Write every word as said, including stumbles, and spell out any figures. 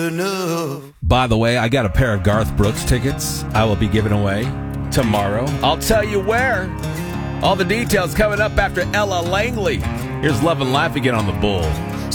enough. By the way, I got a pair of Garth Brooks tickets I will be giving away tomorrow. I'll tell you where. All the details coming up after Ella Langley. Here's Love and Laugh again on the Bull.